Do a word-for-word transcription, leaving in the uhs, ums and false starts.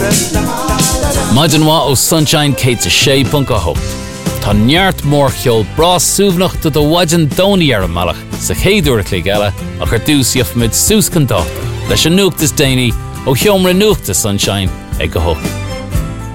Maidanwa ó Sunshine Kate a sé bunka hocht. Tá neart mór cheol bras súvnach do do wajan doni ar a malach sa chéadúir clígala a chu dúsíof mid sús can dáta leis an nuachtas daoine ó cheomra nuachtas Sunshine ag go hocht.